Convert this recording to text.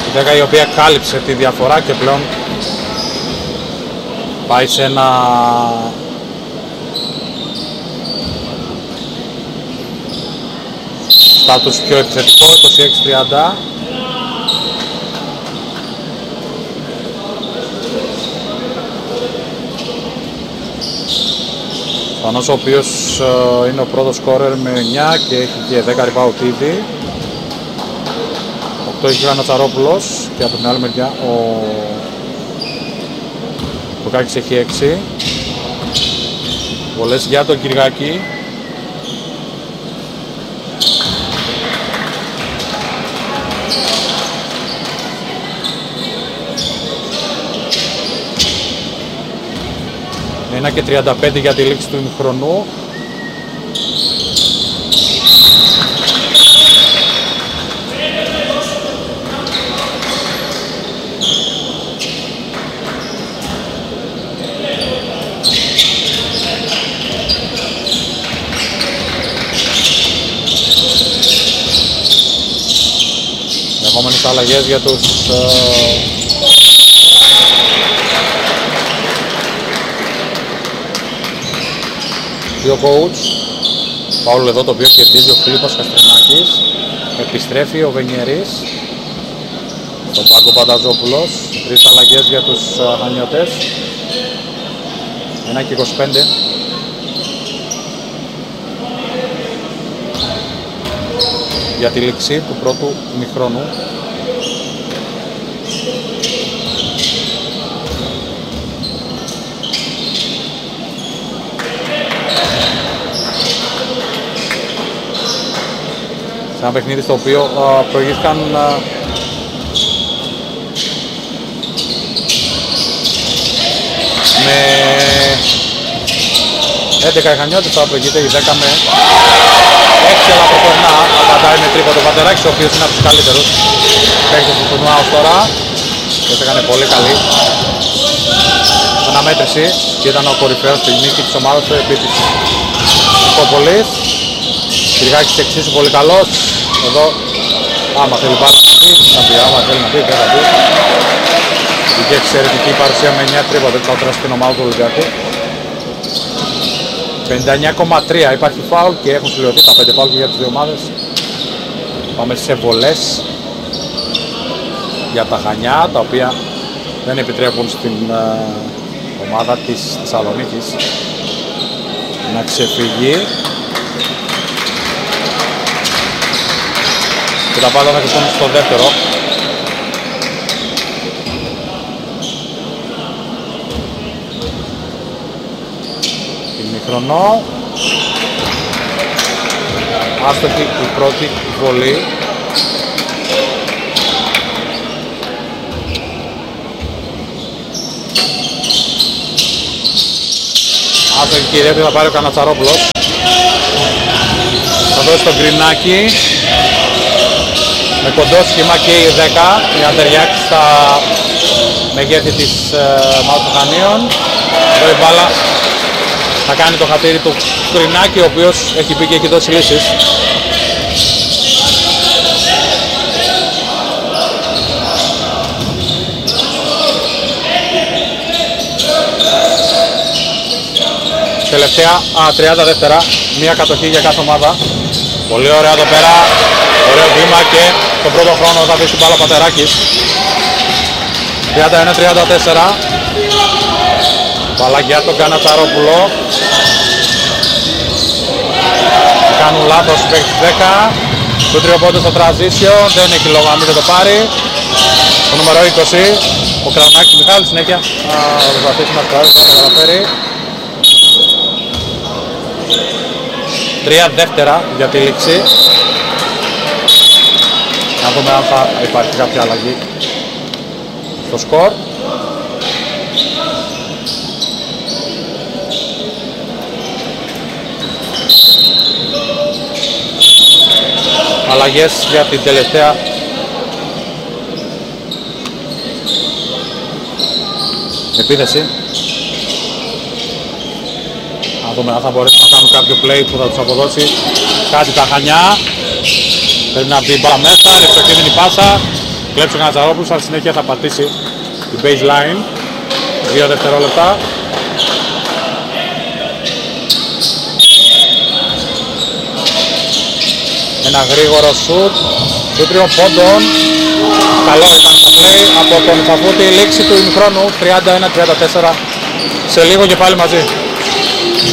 Η 10 η οποία κάλυψε τη διαφορά και πλέον πάει σε ένα στάτους πιο επιθετικό, 26-30. Φανός ο οποίος είναι ο πρώτος σκόρερ με 9 και έχει και 10 rebound ήδη. 8 έχει ο Ανατσαρόπουλος και από την άλλη μεριά ο Κάκης έχει 6. Βολές για τον Κυριάκη. Ένα και 35 για τη λήξη του ημιχρονού. Επόμενες αλλαγές για τους δύο coach. Φάουλ εδώ το οποίο κερδίζει ο Φίλιππος Καστρινάκης. Επιστρέφει ο Βενιερής. Στον πάγκο Πανταζόπουλος. 3 αλλαγές για τους Χανιώτες. 1 και 25. Για τη λήξη του πρώτου ημιχρόνου. Σε ένα παιχνίδι στο οποίο προηγήθηκαν με 11 οι Χανιώτες, τώρα προηγείται η 10 με 6, αλλά προχωρνά, απαντάει με τρίποντο ο Πατεράκης, ο οποίος είναι από τους καλύτερους παίκτες του τουρνουά ως τώρα και έκανε πολύ καλή αναμέτρηση και ήταν ο κορυφαίος στη νίκη της ομάδας του επί της Νικόπολης. Κυριάκης εξίσου πολύ καλός. Εδώ άμα θέλει μπάλα να πει, θα πει, άμα θέλει να πει, δεν θα πει. Είχε εξαιρετική παρουσία με 9 τρίποντα τώρα στην ομάδα του Ολυμπιακού. 59,3 υπάρχει φάουλ και έχουν συλλογηθεί τα 5 φάουλ και για τις δύο ομάδες. Πάμε σε βολές για τα Χανιά, τα οποία δεν επιτρέπουν στην ομάδα της Θεσσαλονίκης να ξεφύγει. Και τα πάντα θα κρυφθούν στο δεύτερο. Ημιχρονό. Άστοχη η πρώτη βολή. Άστοχη και η δεύτερη θα πάρει ο Κανατσαρόπουλος. Θα δώσει τον Γκρινάκη. Με κοντό σχήμα και η 10 για να ταιριάξει στα μεγέθη της ομάδας των Χανίων. Εδώ η μπάλα θα κάνει το χατήρι του Γκρινάκη, ο οποίος έχει πει και έχει δώσει λύσεις. Τελευταία 30 δεύτερα, μία κατοχή για κάθε ομάδα. Πολύ ωραία εδώ πέρα, ωραίο βήμα και στον πρώτο χρόνο θα αφήσει την μπάλα Πατεράκης. 31-34. Μπάλα για τον Κανατσαρόπουλο. Κάνουν λάθος μέχρι 10. Το τριοπόντο στο transition, δεν έχει λόγο να μην το πάρει. Το νούμερο 20, ο Κραουνάκης Μιχάλης, συνέχεια θα προσπαθήσει να σκαρώσει, θα καταφέρει. 3 δεύτερα για τη λήξη. Να δούμε αν θα υπάρχει κάποια αλλαγή στο σκορ. Αλλαγές για την τελευταία επίθεση. Να δούμε αν θα μπορέσουν να κάνουν κάποιο play που θα τους αποδώσει κάτι τα Χανιά. Πρέπει να μπει μπάλα μέσα, είναι εξωκίνδυνη πάσα κλέψει ο Κανατζαρόπουλος, αλλά συνέχεια θα πατήσει την baseline. 2 δευτερόλεπτα. Ένα γρήγορο σουτ του 3 πόντων. Καλό ήταν το play από τον Τσαφούτη. Λήξη του ημιχρόνου 31-34. Σε λίγο και πάλι μαζί.